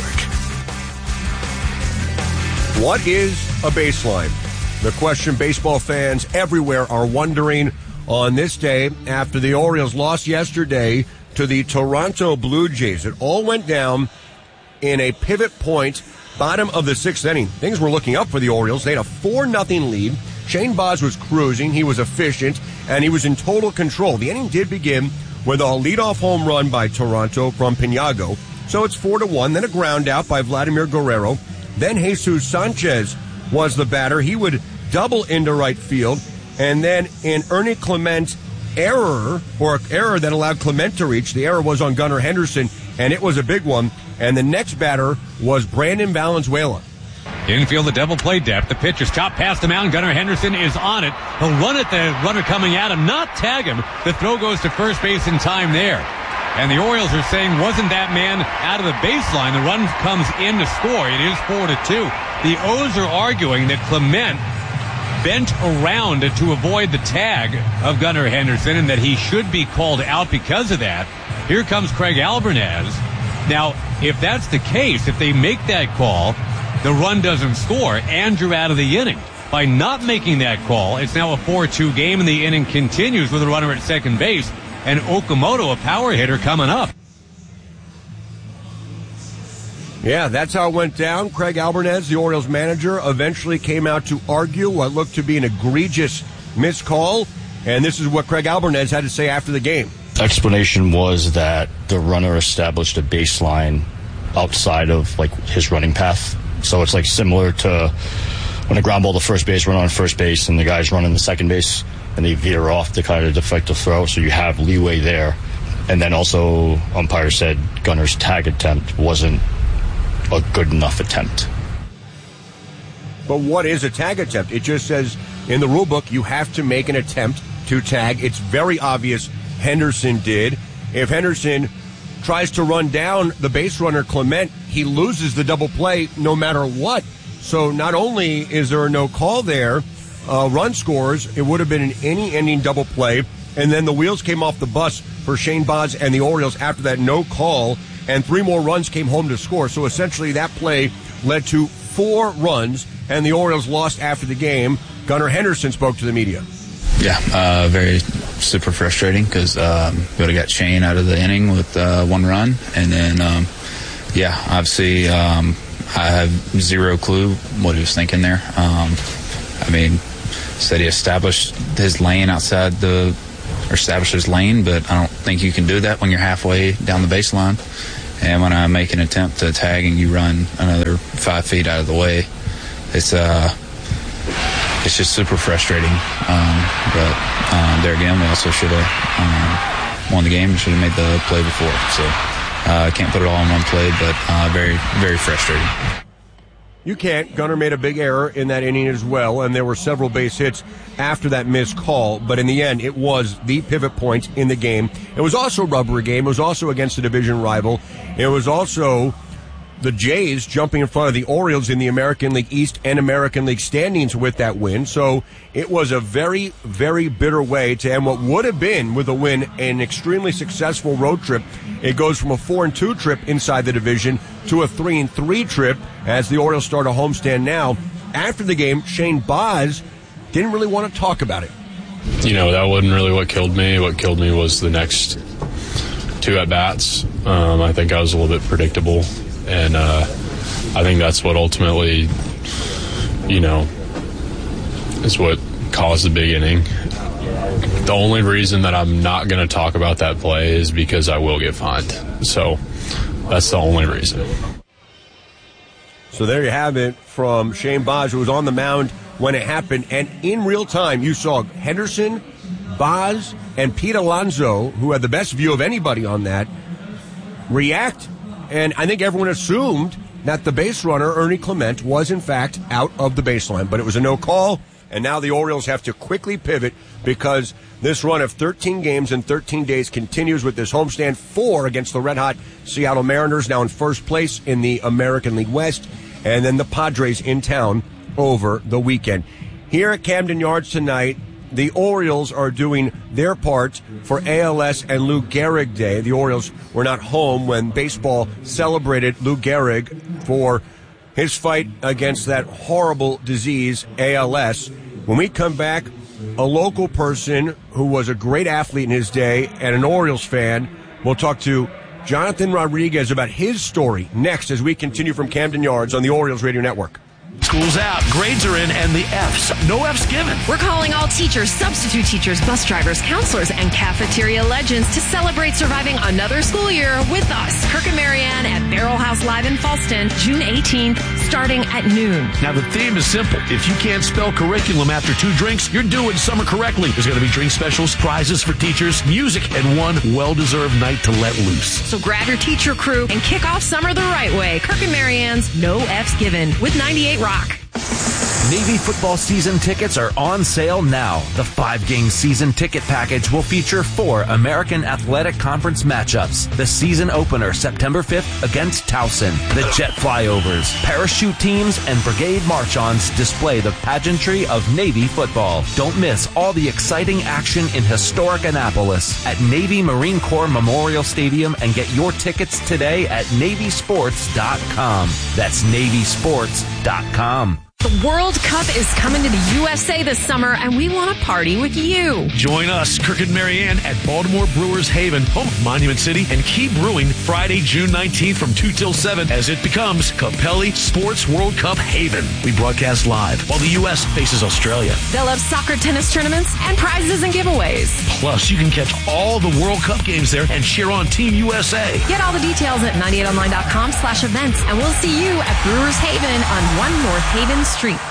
What is a baseline? The question baseball fans everywhere are wondering on this day after the Orioles lost yesterday to the Toronto Blue Jays. It all went down in a pivot point, bottom of the sixth inning. Things were looking up for the Orioles. They had a four nothing lead. Shane Baz was cruising. He was efficient, and he was in total control. The inning did begin with a leadoff home run by Toronto from Piniago. So it's four to one. Then a ground out by Vladimir Guerrero. Then Jesus Sanchez was the batter. He would double into right field. And then in Ernie Clement's error, or error that allowed Clement to reach, the error was on Gunnar Henderson, and it was a big one. And the next batter was Brandon Valenzuela. Infield, the double play depth. The pitch is chopped past the mound. Gunnar Henderson is on it. He'll run at the runner coming at him, not tag him. The throw goes to first base in time there. And the Orioles are saying, wasn't that man out of the baseline? The run comes in to score. It is four to two. The O's are arguing that Clement bent around to avoid the tag of Gunnar Henderson and that he should be called out because of that. Here comes Craig Albernaz. Now, if that's the case, if they make that call, the run doesn't score, and you're out of the inning. By not making that call, it's now a four two game, and the inning continues with a runner at second base, and Okamoto, a power hitter, coming up. Yeah, that's how it went down. Craig Albernaz, the Orioles manager, eventually came out to argue what looked to be an egregious missed call, and this is what Craig Albernaz had to say after the game. Explanation was that the runner established a baseline outside of like his running path. So it's like similar to when a ground ball to first base, run on first base, and the guy's running the second base, and they veer off to kind of deflect the throw. So you have leeway there. And then also, umpire said Gunner's tag attempt wasn't a good enough attempt. But what is a tag attempt? It just says in the rule book you have to make an attempt to tag. It's very obvious Henderson did. If Henderson tries to run down the base runner Clement, he loses the double play no matter what. So not only is there no call there, uh, run scores, it would have been an inning-ending double play, and then the wheels came off the bus for Shane Baz and the Orioles after that no call, and three more runs came home to score. So essentially that play led to four runs, and the Orioles lost after the game. Gunnar Henderson spoke to the media. Yeah, uh, very super frustrating because um, we would have got Shane out of the inning with uh, one run, and then um, yeah, obviously um, I have zero clue what he was thinking there. Um, I mean, said he established his lane outside the, or established his lane, but I don't think you can do that when you're halfway down the baseline. And when I make an attempt to tag and you run another five feet out of the way, it's uh, it's just super frustrating. Um, but uh, there again, we also should have um, won the game. We should have made the play before. So I uh, can't put it all in one play, but uh, very, very frustrating. You can't. Gunnar made a big error in that inning as well, and there were several base hits after that missed call. But in the end, it was the pivot point in the game. It was also a rubber game. It was also against a division rival. It was also the Jays jumping in front of the Orioles in the American League East and American League standings with that win. So it was a very, very bitter way to end what would have been, with a win, an extremely successful road trip. It goes from a four and two trip inside the division to a three and three trip as the Orioles start a homestand now. After the game, Shane Baz didn't really want to talk about it. You know, that wasn't really what killed me. What killed me was the next two at-bats. Um, I think I was a little bit predictable. And uh, I think that's what ultimately, you know, is what caused the big inning. The only reason that I'm not going to talk about that play is because I will get fined. So that's the only reason. So there you have it from Shane Baz, who was on the mound when it happened. And in real time, you saw Henderson, Baz, and Pete Alonso, who had the best view of anybody on that, react. And I think everyone assumed that the base runner, Ernie Clement, was in fact out of the baseline. But it was a no call, and now the Orioles have to quickly pivot because this run of thirteen games in thirteen days continues with this homestand, four against the red-hot Seattle Mariners, now in first place in the American League West, and then the Padres in town over the weekend. Here at Camden Yards tonight, the Orioles are doing their part for A L S and Lou Gehrig Day. The Orioles were not home when baseball celebrated Lou Gehrig for his fight against that horrible disease, A L S. When we come back, a local person who was a great athlete in his day and an Orioles fan, we'll talk to Jonathan Rodriguez about his story next as we continue from Camden Yards on the Orioles Radio Network. School's out, grades are in, and the F's. No F's given. We're calling all teachers, substitute teachers, bus drivers, counselors, and cafeteria legends to celebrate surviving another school year with us. Kirk and Marianne at Barrel House Live in Falston, June eighteenth, starting at noon. Now, the theme is simple. If you can't spell curriculum after two drinks, you're doing summer correctly. There's going to be drink specials, prizes for teachers, music, and one well-deserved night to let loose. So grab your teacher crew and kick off summer the right way. Kirk and Marianne's No F's Given with ninety-eight Rock. Navy football season tickets are on sale now. The five-game season ticket package will feature four American Athletic Conference matchups. The season opener September fifth against Towson. The jet flyovers, parachute teams, and brigade march-ons display the pageantry of Navy football. Don't miss all the exciting action in historic Annapolis at Navy Marine Corps Memorial Stadium and get your tickets today at Navy Sports dot com. That's Navy Sports dot com. The World Cup is coming to the U S A this summer, and we want to party with you. Join us, Kirk and Marianne, at Baltimore Brewers Haven, home of Monument City, and keep brewing Friday, June nineteenth from two till seven as it becomes Capelli Sports World Cup Haven. We broadcast live while the U S faces Australia. They'll have soccer, tennis tournaments, and prizes and giveaways. Plus, you can catch all the World Cup games there and cheer on Team U S A. Get all the details at ninety-eight online dot com slash events, and we'll see you at Brewers Haven on one North Haven Street.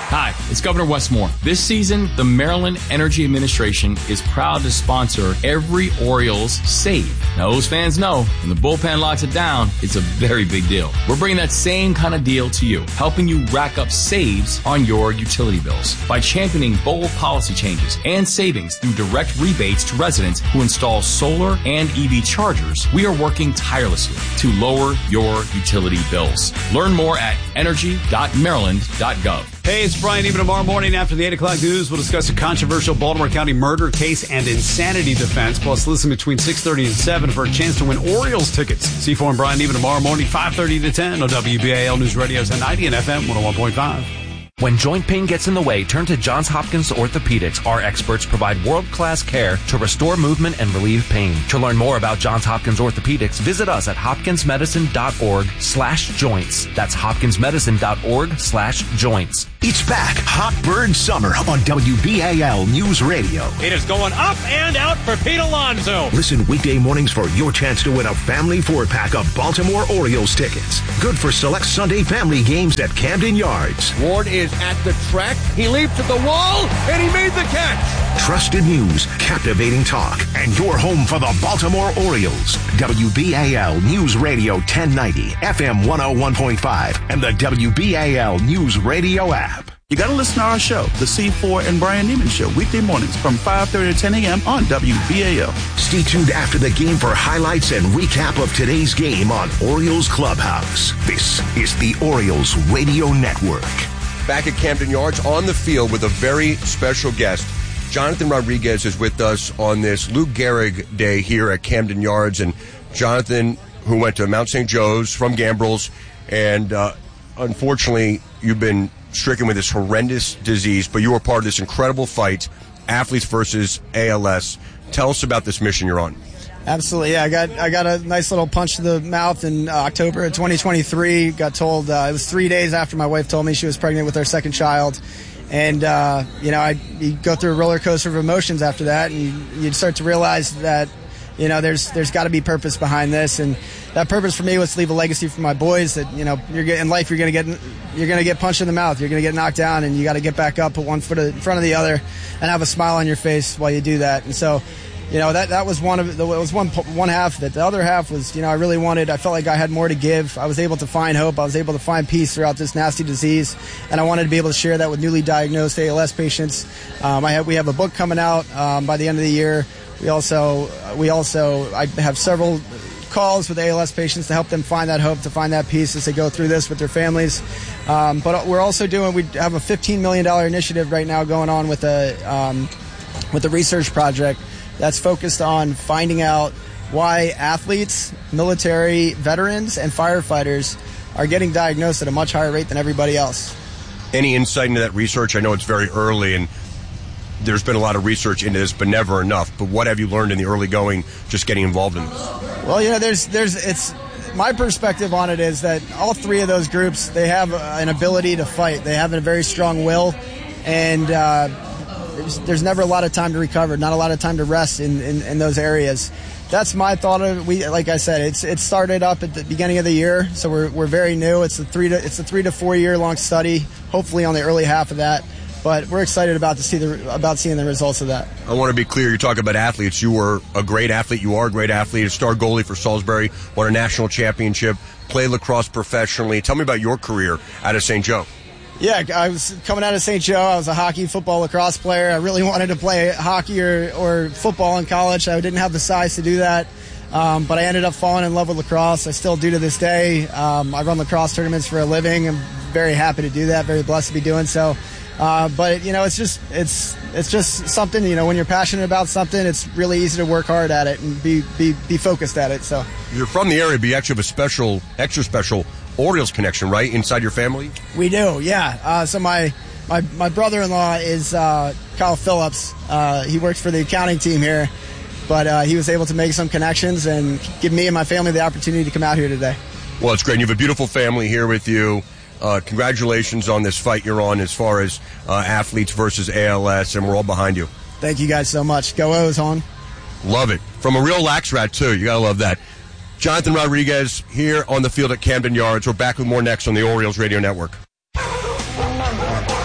Hi, it's Governor Wes Moore. This season, the Maryland Energy Administration is proud to sponsor every Orioles save. Now, those fans know when the bullpen locks it down, it's a very big deal. We're bringing that same kind of deal to you, helping you rack up saves on your utility bills by championing bold policy changes and savings through direct rebates to residents who install solar and E V chargers. We are working tirelessly to lower your utility bills. Learn more at energy dot maryland dot gov. Hey, it's Brian. Even tomorrow morning after the eight o'clock news, we'll discuss a controversial Baltimore County murder case and insanity defense. Plus, listen between six thirty and seven for a chance to win Orioles tickets. C four and Brian even tomorrow morning, five thirty to ten on W B A L News Radio ten ninety and F M one oh one point five. When joint pain gets in the way, turn to Johns Hopkins Orthopedics. Our experts provide world-class care to restore movement and relieve pain. To learn more about Johns Hopkins Orthopedics, visit us at hopkinsmedicine.org slash joints. That's hopkinsmedicine.org slash joints. It's back. Hot Bird Summer on W B A L News Radio. It is going up and out for Pete Alonso. Listen weekday mornings for your chance to win a family four-pack of Baltimore Orioles tickets. Good for select Sunday family games at Camden Yards. Ward is at the track. He leaped at the wall, and he made the catch. Trusted news, captivating talk, and your home for the Baltimore Orioles. W B A L News Radio ten ninety, F M one oh one point five, and the W B A L News Radio app. You got to listen to our show, The C four and Brian Neiman Show, weekday mornings from five thirty to ten a.m. on W B A L. Stay tuned after the game for highlights and recap of today's game on Orioles Clubhouse. This is the Orioles Radio Network. Back at Camden Yards on the field with a very special guest. Jonathan Rodriguez is with us on this Lou Gehrig Day here at Camden Yards. And Jonathan, who went to Mount Saint Joe's from Gambrills, and uh, unfortunately, you've been stricken with this horrendous disease, but you were part of this incredible fight, Athletes versus A L S. Tell us about this mission you're on. Absolutely, yeah. I got I got a nice little punch to the mouth in uh, October of twenty twenty-three. Got told uh, it was three days after my wife told me she was pregnant with our second child, and uh, you know I you go through a roller coaster of emotions after that, and you, you start to realize that you know there's there's got to be purpose behind this, and that purpose for me was to leave a legacy for my boys. That you know you're getting in life, you're gonna get you're gonna get punched in the mouth, you're gonna get knocked down, and you got to get back up, put one foot in front of the other, and have a smile on your face while you do that, and so. You know, that, that was one of the, it was one one half of it. The other half was, you know, I really wanted, I felt like I had more to give. I was able to find hope. I was able to find peace throughout this nasty disease. And I wanted to be able to share that with newly diagnosed A L S patients. Um, I have, we have a book coming out um, by the end of the year. We also, we also, I have several calls with A L S patients to help them find that hope, to find that peace as they go through this with their families. Um, but we're also doing, we have a fifteen million dollars initiative right now going on with a, um, with a research project that's focused on finding out why athletes, military veterans, and firefighters are getting diagnosed at a much higher rate than everybody else. Any insight into that research? I know it's very early, and there's been a lot of research into this, but never enough. But what have you learned in the early going, just getting involved in this? Well, you know, there's, there's, it's, my perspective on it is that all three of those groups, they have an ability to fight. They have a very strong will, and, uh, There's, there's never a lot of time to recover, not a lot of time to rest in, in, in those areas. That's my thought of it. We, like I said, it's it started up at the beginning of the year, so we're we're very new. It's a three to it's a three to four year long study. Hopefully, on the early half of that, but we're excited about to see the about seeing the results of that. I want to be clear. You're talking about athletes. You were a great athlete. You are a great athlete. A star goalie for Salisbury. Won a national championship. Played lacrosse professionally. Tell me about your career out of Saint Joe. Yeah, I was coming out of Saint Joe. I was a hockey, football, lacrosse player. I really wanted to play hockey or, or football in college. I didn't have the size to do that, um, but I ended up falling in love with lacrosse. I still do to this day. Um, I run lacrosse tournaments for a living. I'm very happy to do that, very blessed to be doing so. Uh, but, you know, it's just it's it's just something, you know, when you're passionate about something, it's really easy to work hard at it and be, be, be focused at it. So you're from the area, but you actually have a special, extra special Orioles connection, right, inside your family? We do, yeah. Uh, so my, my my brother-in-law is uh, Kyle Phillips. Uh, he works for the accounting team here, but uh, he was able to make some connections and give me and my family the opportunity to come out here today. Well, it's great. You have a beautiful family here with you. Uh, congratulations on this fight you're on as far as uh, athletes versus A L S, and we're all behind you. Thank you guys so much. Go O's, hon. Love it. From a real lax rat, too. You got to love that. Jonathan Rodriguez here on the field at Camden Yards. We're back with more next on the Orioles Radio Network.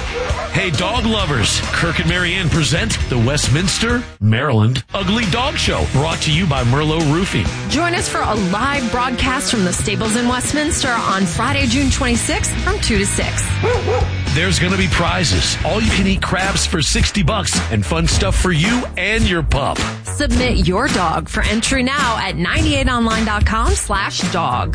Hey, dog lovers, Kirk and Marianne present the Westminster, Maryland Ugly Dog Show, brought to you by Merlot Roofing. Join us for a live broadcast from the stables in Westminster on Friday, June twenty-sixth from two to six. There's going to be prizes, all-you-can-eat crabs for sixty bucks, and fun stuff for you and your pup. Submit your dog for entry now at ninety-eight online dot com slash dog.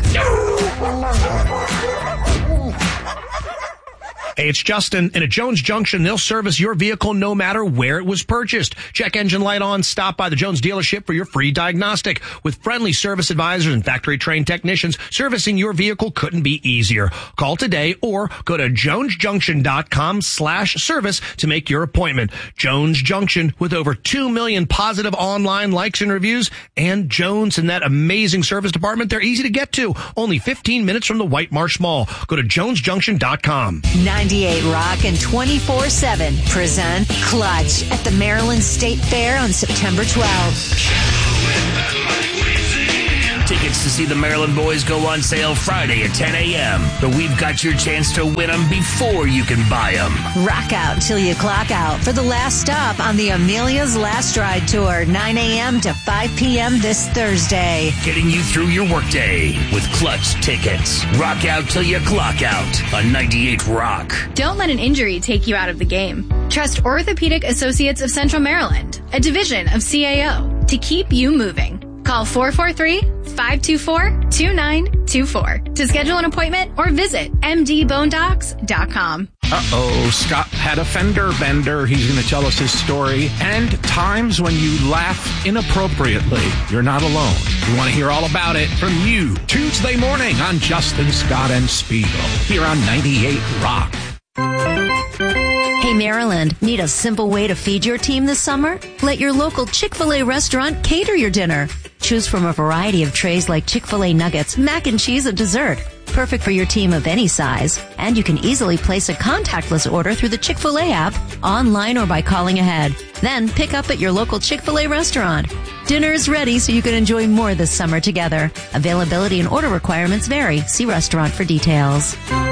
Hey, it's Justin. And at Jones Junction, they'll service your vehicle no matter where it was purchased. Check engine light on. Stop by the Jones dealership for your free diagnostic. With friendly service advisors and factory-trained technicians, servicing your vehicle couldn't be easier. Call today or go to jones junction dot com slash service to make your appointment. Jones Junction, with over two million positive online likes and reviews, and Jones and that amazing service department, they're easy to get to. Only fifteen minutes from the White Marsh Mall. Go to jones junction dot com. ninety-eight Rock and twenty-four seven present Clutch at the Maryland State Fair on September twelfth. Tickets to see the Maryland boys go on sale Friday at ten a.m. But we've got your chance to win them before you can buy them. Rock out till you clock out for the last stop on the Amelia's Last Ride Tour, nine a.m. to five p.m. this Thursday. Getting you through your workday with Clutch tickets. Rock out till you clock out on ninety-eight Rock. Don't let an injury take you out of the game. Trust Orthopedic Associates of Central Maryland, a division of C A O, to keep you moving. Call four four three, five two four, two nine two four to schedule an appointment or visit m d bone docs dot com. Uh-oh, Scott had a fender bender. He's going to tell us his story and times when you laugh inappropriately. You're not alone. We want to hear all about it from you. Tuesday morning on Justin, Scott, and Spiegel here on ninety-eight Rock. Hey, Maryland, need a simple way to feed your team this summer? Let your local Chick-fil-A restaurant cater your dinner. Choose from a variety of trays like Chick-fil-A nuggets, mac and cheese, and dessert. Perfect for your team of any size. And you can easily place a contactless order through the Chick-fil-A app, online or by calling ahead. Then pick up at your local Chick-fil-A restaurant. Dinner is ready so you can enjoy more this summer together. Availability and order requirements vary. See restaurant for details.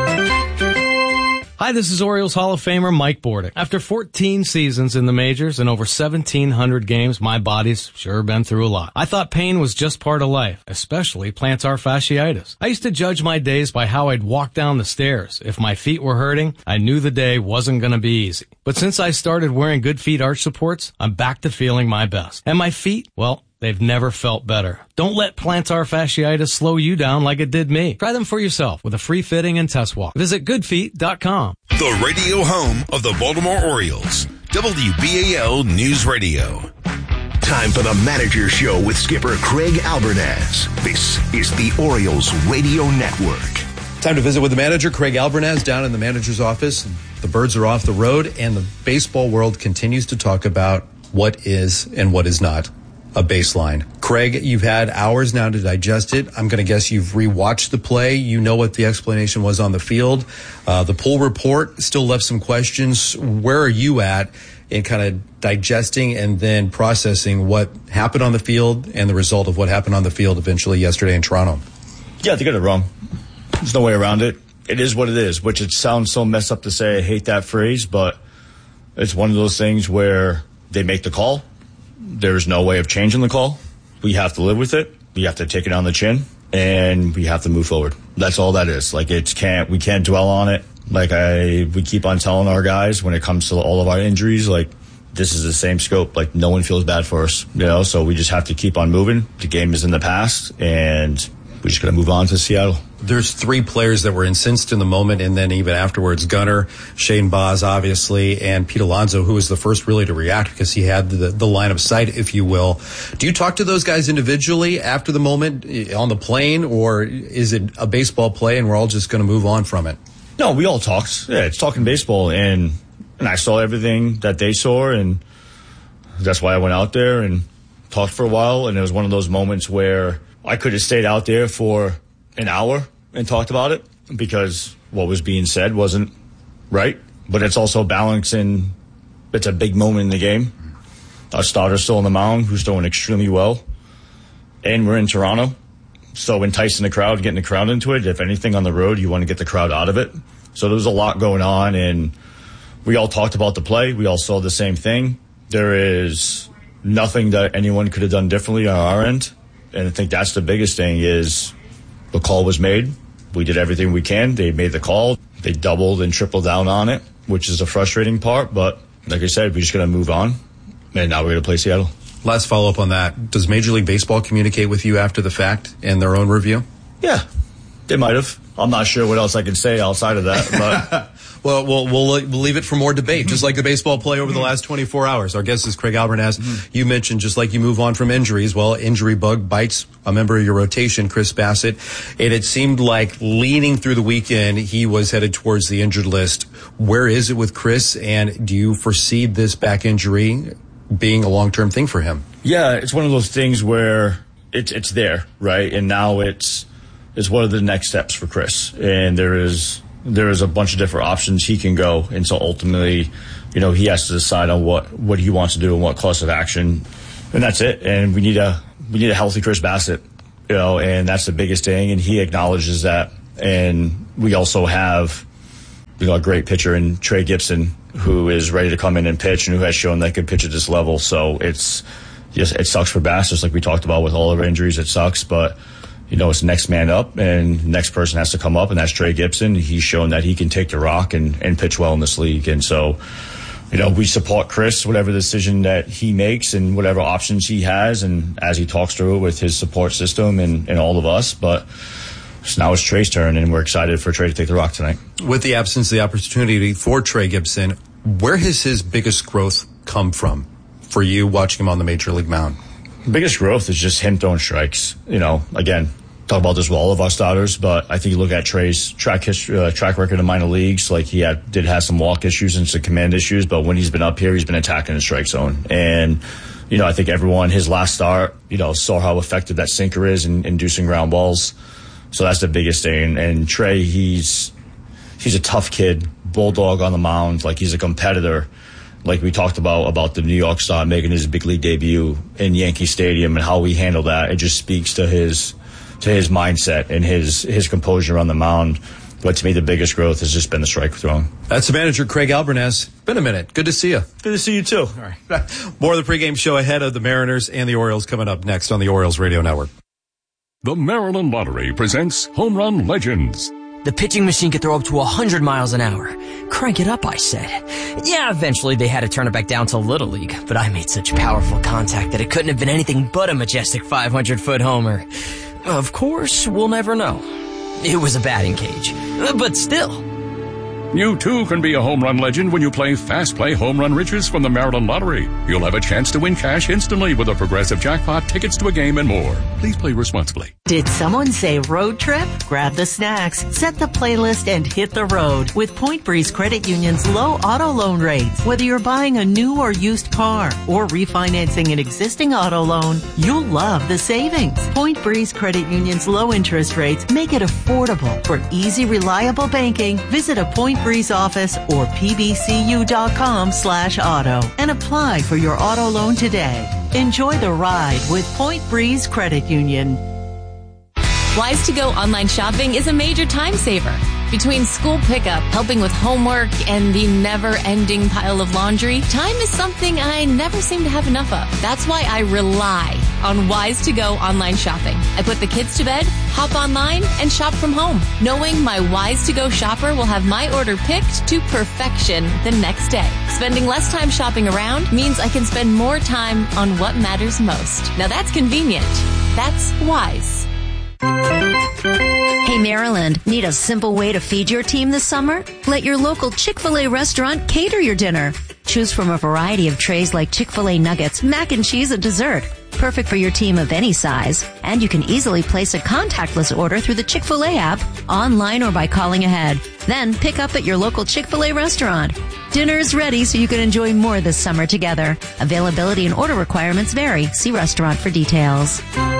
Hi, this is Orioles Hall of Famer Mike Bordick. After fourteen seasons in the majors and over seventeen hundred games, my body's sure been through a lot. I thought pain was just part of life, especially plantar fasciitis. I used to judge my days by how I'd walk down the stairs. If my feet were hurting, I knew the day wasn't going to be easy. But since I started wearing Good Feet arch supports, I'm back to feeling my best. And my feet, well, they've never felt better. Don't let plantar fasciitis slow you down like it did me. Try them for yourself with a free fitting and test walk. Visit good feet dot com. The radio home of the Baltimore Orioles. W B A L News Radio. Time for the Manager Show with skipper Craig Albernaz. This is the Orioles Radio Network. Time to visit with the manager, Craig Albernaz, down in the manager's office. The birds are off the road, and the baseball world continues to talk about what is and what is not a baseline. Craig, you've had hours now to digest it. I'm going to guess you've rewatched the play. You know what the explanation was on the field. Uh, the poll report still left some questions. Where are you at in kind of digesting and then processing what happened on the field and the result of what happened on the field eventually yesterday in Toronto? Yeah, they got it wrong. There's no way around it. It is what it is, which it sounds so messed up to say. I hate that phrase, but it's one of those things where they make the call. There's no way of changing the call. We have to live with it. We have to take it on the chin, and we have to move forward. That's all that is. Like, it can't, we can't dwell on it. Like I, we keep on telling our guys when it comes to all of our injuries, like, this is the same scope. Like, no one feels bad for us, you know? So we just have to keep on moving. The game is in the past, and we just got to move on to Seattle. There's three players that were incensed in the moment, and then even afterwards, Gunnar, Shane Baz, obviously, and Pete Alonso, who was the first really to react because he had the, the line of sight, if you will. Do you talk to those guys individually after the moment on the plane, or is it a baseball play and we're all just going to move on from it? No, we all talked. Yeah, it's talking baseball, and and I saw everything that they saw, and that's why I went out there and talked for a while, and it was one of those moments where I could have stayed out there for an hour and talked about it because what was being said wasn't right. But it's also balancing. It's a big moment in the game. Our starter's still on the mound, who's throwing extremely well. And we're in Toronto. So enticing the crowd, getting the crowd into it. If anything on the road, you want to get the crowd out of it. So there was a lot going on. And we all talked about the play. We all saw the same thing. There is nothing that anyone could have done differently on our end. And I think that's the biggest thing is the call was made. We did everything we can. They made the call. They doubled and tripled down on it, which is the frustrating part. But like I said, we're just going to move on. And now we're going to play Seattle. Last follow-up on that. Does Major League Baseball communicate with you after the fact and their own review? Yeah, they might have. I'm not sure what else I can say outside of that. But well, we'll, we'll, we'll leave it for more debate, just like the baseball play over the last twenty-four hours. Our guest is Craig Albernaz. Mm-hmm. You mentioned just like you move on from injuries, well, injury bug bites a member of your rotation, Chris Bassitt. And it seemed like leaning through the weekend, he was headed towards the injured list. Where is it with Chris? And do you foresee this back injury being a long-term thing for him? Yeah, it's one of those things where it's it's there, right? And now it's it's what are the next steps for Chris? And there is there is a bunch of different options he can go, and so ultimately, you know, he has to decide on what, what he wants to do and what course of action, and that's it. And we need a we need a healthy Chris Bassitt, you know, and that's the biggest thing. And he acknowledges that. And we also have, you know, a great pitcher in Trey Gibson, who is ready to come in and pitch and who has shown that could pitch at this level. So it's just, it sucks for Bass, just like we talked about with all of our injuries. It sucks, but you know, it's next man up and next person has to come up, and that's Trey Gibson. He's shown that he can take the rock and, and pitch well in this league. And so, you know, we support Chris, whatever decision that he makes and whatever options he has, and as he talks through it with his support system and, and all of us. But so now it's Trey's turn, and we're excited for Trey to take the rock tonight. With the absence of the opportunity for Trey Gibson, where has his biggest growth come from for you watching him on the Major League mound? The biggest growth is just him throwing strikes. You know, again, talk about this with all of our starters, but I think you look at Trey's track history, uh, track record in minor leagues. Like he had, did have some walk issues and some command issues, but when he's been up here, he's been attacking the strike zone. And you know, I think everyone his last start, you know, saw how effective that sinker is in inducing ground balls. So that's the biggest thing. And Trey, he's he's a tough kid, bulldog on the mound. Like he's a competitor. Like we talked about about the New York Star making his big league debut in Yankee Stadium and how we handle that. It just speaks to his to his mindset and his his composure on the mound. But to me, the biggest growth has just been the strike throwing. That's the manager, Craig Albernaz. Been a minute. Good to see you. Good to see you too. All right. More of the pregame show ahead of the Mariners and the Orioles coming up next on the Orioles Radio Network. The Maryland Lottery presents Home Run Legends. The pitching machine could throw up to one hundred miles an hour. Crank it up, I said. Yeah, eventually they had to turn it back down to Little League, but I made such powerful contact that it couldn't have been anything but a majestic five hundred foot homer. Of course, we'll never know. It was a batting cage, but still. You too can be a home run legend when you play Fast Play Home Run Riches from the Maryland Lottery. You'll have a chance to win cash instantly with a progressive jackpot, tickets to a game, and more. Please play responsibly. Did someone say road trip? Grab the snacks, set the playlist, and hit the road with Point Breeze Credit Union's low auto loan rates. Whether you're buying a new or used car or refinancing an existing auto loan, you'll love the savings. Point Breeze Credit Union's low interest rates make it affordable. For easy, reliable banking, visit a Point Breeze office or pbcu.com slash auto and apply for your auto loan today. Enjoy the ride with Point Breeze Credit Union. Wise to Go online shopping is a major time saver. Between school pickup, helping with homework, and the never-ending pile of laundry, time is something I never seem to have enough of. That's why I rely on Wise to Go online shopping. I put the kids to bed, hop online, and shop from home, knowing my Wise to Go shopper will have my order picked to perfection the next day. Spending less time shopping around means I can spend more time on what matters most. Now that's convenient. That's Wise. Hey Maryland, need a simple way to feed your team this summer? Let your local Chick-fil-A restaurant cater your dinner. Choose from a variety of trays like Chick-fil-A nuggets, mac and cheese, and dessert. Perfect for your team of any size. And you can easily place a contactless order through the Chick-fil-A app, online or by calling ahead. Then pick up at your local Chick-fil-A restaurant. Dinner's ready so you can enjoy more this summer together. Availability and order requirements vary. See restaurant for details.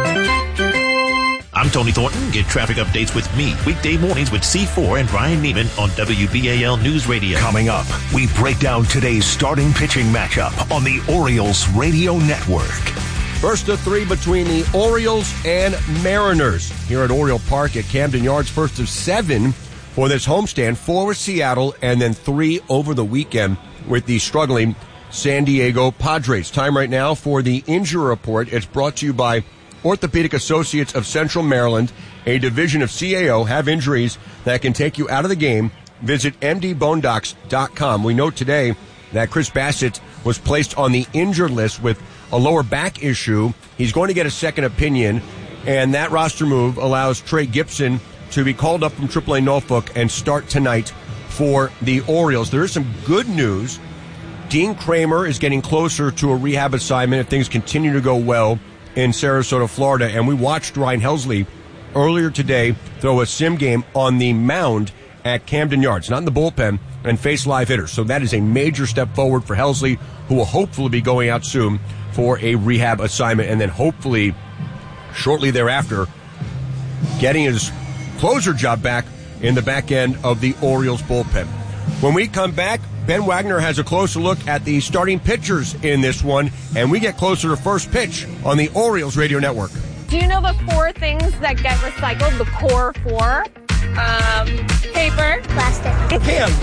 I'm Tony Thornton. Get traffic updates with me weekday mornings with C four and Brian Neiman on W B A L News Radio. Coming up, we break down today's starting pitching matchup on the Orioles Radio Network. First of three between the Orioles and Mariners here at Oriole Park at Camden Yards. First of seven for this homestand, four with Seattle, and then three over the weekend with the struggling San Diego Padres. Time right now for the injury report. It's brought to you by Orthopedic Associates of Central Maryland, a division of C A O. Have injuries that can take you out of the game. Visit m d bone docs dot com. We know today that Chris Bassett was placed on the injured list with a lower back issue. He's going to get a second opinion, and that roster move allows Trey Gibson to be called up from triple A Norfolk and start tonight for the Orioles. There is some good news. Dean Kramer is getting closer to a rehab assignment if things continue to go well in Sarasota, Florida. And we watched Ryan Helsley earlier today throw a sim game on the mound at Camden Yards, not in the bullpen, and face live hitters. So that is a major step forward for Helsley, who will hopefully be going out soon for a rehab assignment, and then hopefully shortly thereafter getting his closer job back in the back end of the Orioles bullpen. When we come back, Ben Wagner has a closer look at the starting pitchers in this one, and we get closer to first pitch on the Orioles Radio Network. Do you know the four things that get recycled? The core four? Um, paper. Plastic. Japan,